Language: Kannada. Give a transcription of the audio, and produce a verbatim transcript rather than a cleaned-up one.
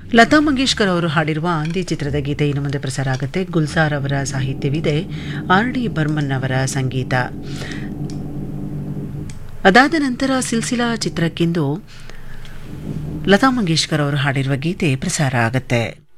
ಲತಾ ಮಂಗೇಶ್ಕರ್ ಅವರು ಹಾಡಿರುವ ಆಂದಿ ಚಿತ್ರದ ಗೀತೆ ಇನ್ನು ಮುಂದೆ ಪ್ರಸಾರ ಆಗುತ್ತೆ. ಗುಲ್ಸಾರ್ ಅವರ ಸಾಹಿತ್ಯವಿದೆ, ಆರ್ ಡಿ ಬರ್ಮನ್ ಅವರ ಸಂಗೀತ. ಅದಾದ ನಂತರ ಸಿಲ್ಸಿಲಾ ಚಿತ್ರಕ್ಕಿಂದು ಲತಾ ಮಂಗೇಶ್ಕರ್ ಅವರು ಹಾಡಿರುವ ಗೀತೆ ಪ್ರಸಾರ ಆಗುತ್ತೆ.